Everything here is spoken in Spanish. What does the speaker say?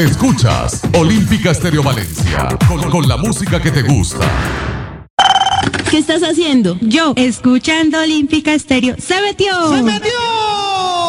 Escuchas Olímpica Estéreo Valencia con la música que te gusta. ¿Qué estás haciendo? Yo, escuchando Olímpica Estéreo. ¡Se metió! ¡Se metió!